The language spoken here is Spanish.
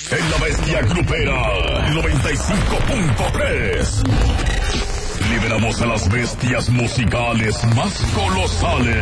en la bestia grupera 95.3. Liberamos a las bestias musicales más colosales.